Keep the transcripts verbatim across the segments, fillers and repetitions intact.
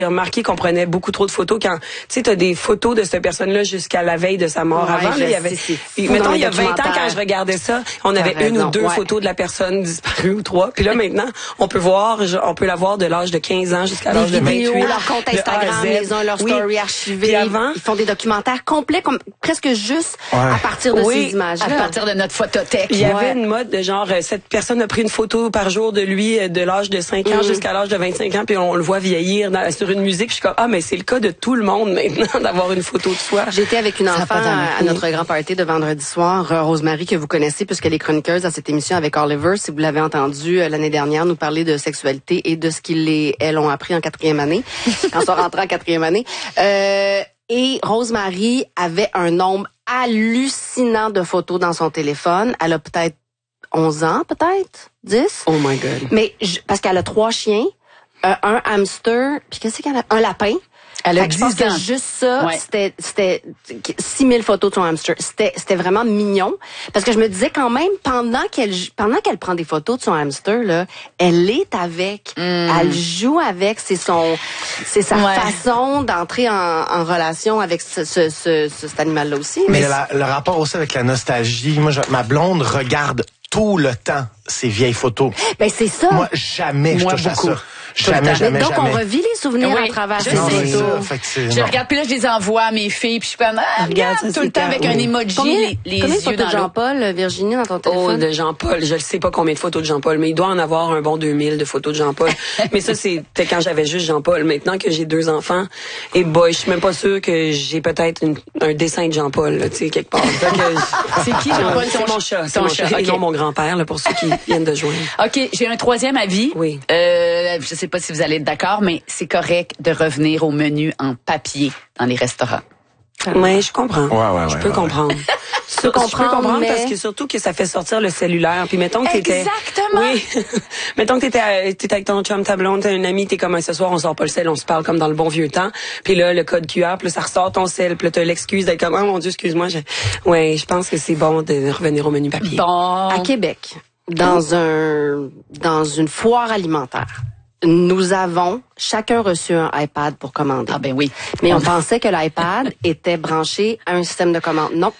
J'ai remarqué qu'on prenait beaucoup trop de photos quand, tu sais, t'as des photos de cette personne-là jusqu'à la veille de sa mort. Ouais, avant, là, il y avait, mettons, il y a vingt ans, quand je regardais ça, on avait T'as une raison, ou deux ouais. photos de la personne disparue ou trois. Puis là, maintenant, on peut voir, on peut la voir de l'âge de quinze ans jusqu'à l'âge de vidéos, vingt-huit. leur compte de A à Instagram, Z. les uns, leur Oui. story archivée. Puis avant, ils font des documentaires complets, comme, presque juste Ouais. à partir de Oui, ces images-là. À partir de notre photothèque. il y Ouais. avait une mode de genre, euh, cette personne a pris une photo par jour de lui euh, de l'âge de cinq ans Mm. jusqu'à l'âge de vingt-cinq ans, puis on le voit vieillir dans- sur une musique. Puis je suis comme, ah, mais c'est le cas de tout le monde maintenant d'avoir une photo de soi. J'étais avec une Ça a enfant pas d'allure. à, à notre grand party de vendredi soir, euh, Rosemary, que vous connaissez puisque les chroniqueuses à cette émission avec Oliver, si vous l'avez entendu euh, l'année dernière, nous parler de sexualité et de ce qu'ils les, elles ont appris en quatrième année, quand ils sont rentrés en quatrième année. Euh, et Rosemary avait un nombre hallucinant de photos dans son téléphone. Elle a peut-être onze ans, peut-être dix. Oh my God. Mais je- parce qu'elle a trois chiens, euh, un hamster, puis qu'est-ce qu'elle a? Un lapin. Elle a Fait que je pense dix ans. que juste ça, Ouais. c'était c'était six mille photos de son hamster. C'était c'était vraiment mignon parce que je me disais quand même pendant qu'elle pendant qu'elle prend des photos de son hamster là, elle est avec, elle joue avec, c'est son c'est sa Ouais. façon d'entrer en, en relation avec ce, ce, ce, ce- cet animal là aussi. Mais la- le rapport aussi avec la nostalgie, moi, je- ma blonde regarde tout le temps ces vieilles photos. Ben c'est ça. Moi, jamais je Moi, touche beaucoup. à ça. Jamais, temps. jamais, Mais donc jamais. on revit les souvenirs Oui, à travers je ces Non, sais. c'est photos. ça. Fait que c'est, Je non. regarde, puis là, je les envoie à mes filles, puis je suis comme, ah, regarde, ça, tout c'est le temps avec carré. un emoji, Combien, les, les combien de yeux photos dans de l'eau. Jean-Paul, Virginie, dans ton Oh, téléphone? de Jean-Paul. Je ne sais pas combien de photos de Jean-Paul, mais il doit en avoir un bon deux mille de photos de Jean-Paul. Mais ça, c'était quand j'avais juste Jean-Paul. Maintenant que j'ai deux enfants, et boy, je suis même pas sûre que j'ai peut-être une- un dessin de Jean-Paul, là, tu sais, quelque part. Fait que- C'est qui, Jean-Paul? C'est Ton mon ch- chat. C'est ton mon chat, chat. Et ok. non mon grand-père, là, pour ceux qui viennent de joindre. OK, j'ai un troisième avis. Oui. Euh, je sais pas si vous allez être d'accord, mais c'est correct de revenir au menu en papier dans les restaurants. Oui, je comprends. Ouais, ouais, je ouais, peux ouais, comprendre. Je peux comprendre, comprendre mais- parce que surtout que ça fait sortir le cellulaire. Puis mettons que t'étais... Exactement. Oui. mettons que t'étais, à- t'étais avec ton chum, ta blonde, t'as un ami, t'es comme, ce soir, on sort pas le sel, on se parle comme dans le bon vieux temps. Puis là, le code Q R, puis là, ça ressort ton sel, puis là, t'as l'excuse d'être comme, oh mon Dieu, excuse-moi. Je... Ouais, je pense que c'est bon de revenir au menu papier. Bon. À Québec, dans un dans une foire alimentaire, nous avons chacun reçu un iPad pour commander. Ah ben oui. Mais on pensait que l'iPad était branché à un système de commande. Non.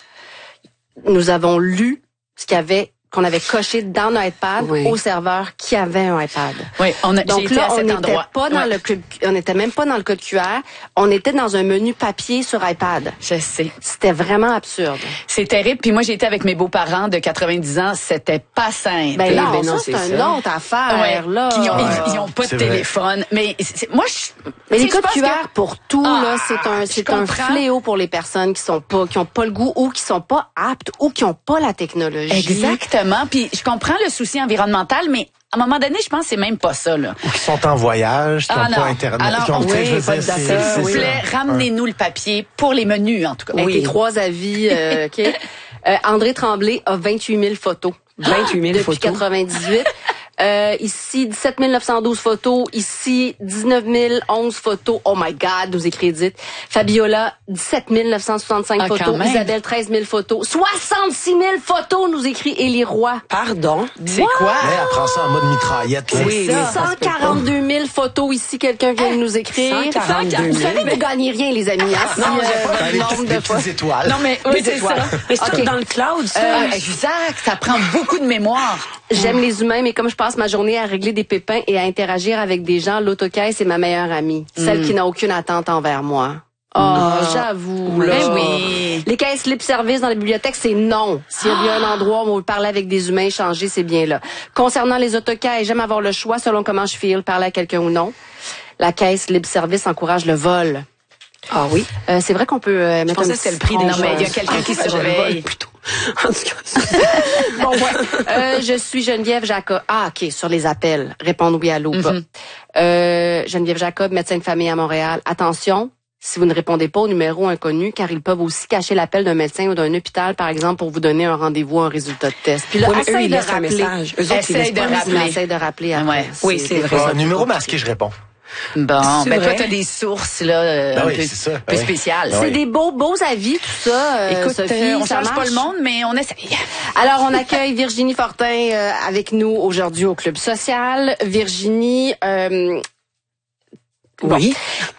Nous avons lu ce qu'il y avait qu'on avait coché dans l'iPad Oui. au serveur qui avait un iPad. Oui, on a, j'ai Donc été là, à on cet n'était endroit. pas dans Ouais. le code, on n'était même pas dans le code Q R. On était dans un menu papier sur iPad. Je sais. C'était vraiment absurde. C'est terrible. Puis moi, j'ai été avec mes beaux-parents de quatre-vingt-dix ans. C'était pas simple. Ben non, ben non, ça, c'est c'est une ça. autre affaire, Ouais. là. Qui ont, Ouais. ils, ils ont pas de C'est vrai. téléphone. Mais c'est- moi, je. Mais tu les sais, je codes pense Q R que- pour tout, Ah, là, c'est un, je c'est un comprends. fléau pour les personnes qui sont pas, qui ont pas le goût ou qui sont pas aptes ou qui ont pas la technologie. Exactement. Puis je comprends le souci environnemental, mais à un moment donné, je pense que c'est même pas ça, là. Ou qui sont en voyage, qui Ah n'ont non. pas Internet. Alors, qui ont, tu sais, oui, je veux pas dire, de c'est- data, c'est s'il vous ça. plaît, ramenez-nous le papier pour les menus, en tout cas. Avec Oui. les trois avis, euh, OK. Euh, André Tremblay a vingt-huit mille photos. vingt-huit mille Depuis photos. quatre-vingt-dix-huit. Euh, ici, dix-sept mille neuf cent douze photos. Ici, dix-neuf mille onze photos. Oh my God, nous écrit Edith. Fabiola, dix-sept mille neuf cent soixante-cinq Ah, quand photos. même. Isabelle, treize mille photos. soixante-six mille photos, nous écrit Élie Roy. Pardon. C'est quoi? Mais elle prend ça en mode mitraillette. Là. Oui, mais ça cent quarante-deux mille photos ici, quelqu'un vient de nous écrire. cent quarante-deux mille. Vous savez, vous gagnez rien, les amis. Hein, si, Non, j'ai euh, pas votre Dans les nombre petites, de les fois. petites étoiles. Non, mais oui, c'est ça. Mais c'est Ok. tout dans le cloud, ça. Euh, exact. Ça prend beaucoup de mémoire. J'aime les humains, mais comme je passe ma journée à régler des pépins et à interagir avec des gens, l'autocaisse est ma meilleure amie. Celle qui n'a aucune attente envers moi. Oh, j'avoue. là. Ben oui. Les caisses lip service dans les bibliothèques, c'est non. S'il y a bien un endroit où on veut parler avec des humains, échanger, c'est bien là. Concernant les autocaisses, j'aime avoir le choix selon comment je feel, parler à quelqu'un ou non. La caisse libre service encourage le vol. Ah oui. Euh, c'est vrai qu'on peut euh, Je mettre pensais un que c'était le petit prix des Non, mais il y a franges. quelqu'un qui se Je réveille. vole plutôt. En tout cas, Bon, ouais. Euh, je suis Geneviève Jacob. Ah, OK, sur les appels. Répondre oui, allô, pas. Mhm. Euh, Geneviève Jacob, médecin de famille à Montréal. Attention, si vous ne répondez pas au numéro inconnu, car ils peuvent aussi cacher l'appel d'un médecin ou d'un hôpital, par exemple, pour vous donner un rendez-vous, un résultat de test. Puis là, oui, mais eux, essaye ils de laissent un rappeler. message. Eux autres, ils Essaye laissent de pas un rappeler. message. Essaye de rappeler après. Ouais. Oui, c'est vrai. Bon, ça. un numéro masqué, je réponds. Bon, C'est ben toi, vrai. t'as des sources, là, euh, Ben un oui, peu, c'est ça. peu Ben oui. spéciales. Ben C'est oui. des beaux, beaux avis, tout ça. euh, Écoute, Sophie, euh, on ça change pas marche? le monde, mais on essaye. Alors, on accueille Virginie Fortin euh, avec nous aujourd'hui au Club Social. Virginie, euh, bon, Oui.